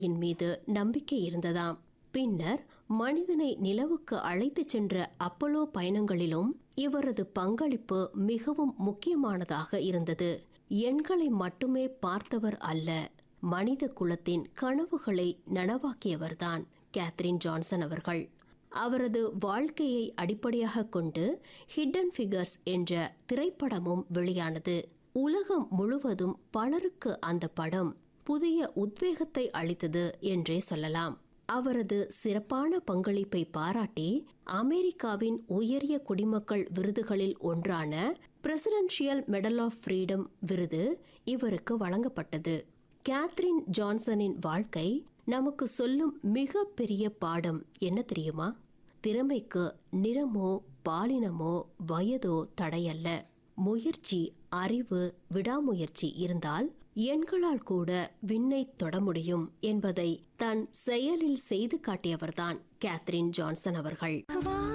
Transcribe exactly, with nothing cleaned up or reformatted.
என் மீது நம்பிக்கை இருந்ததாம். பின்னர் மனிதனை நிலவுக்கு அழைத்துச் சென்ற அப்போலோ பயணங்களிலும் இவரது பங்களிப்பு மிகவும் முக்கியமானதாக இருந்தது. எண்களை மட்டுமே பார்த்தவர் அல்ல, மனித குலத்தின் கனவுகளை நனவாக்கியவர்தான் கேத்ரின் ஜான்சன் அவர்கள். அவரது வாழ்க்கையை அடிப்படையாக கொண்டு ஹிடன் ஃபிகர்ஸ் என்ற திரைப்படமும் வெளியானது. உலகம் முழுவதும் பலருக்கு அந்த படம் புதிய உத்வேகத்தை அளித்தது என்றே சொல்லலாம். அவரது சிறப்பான பங்களிப்பை பாராட்டி அமெரிக்காவின் உயரிய குடிமக்கள் விருதுகளில் ஒன்றான பிரசிடென்ஷியல் மெடல் ஆஃப் ஃப்ரீடம் விருது இவருக்கு வழங்கப்பட்டது. கேத்ரின் ஜான்சனின் வாழ்க்கை நமக்கு சொல்லும் மிக பெரிய பாடம் என்ன தெரியுமா? திறமைக்கு நிறமோ பாலினமோ வயதோ தடையல்ல. முயற்சி, அறிவு, விடாமுயற்சி இருந்தால் எண்களால் கூட விண்ணை தொட முடியும் என்பதை தன் செயலில் செய்து காட்டியவர்தான் கேத்ரின் ஜான்சன் அவர்கள்.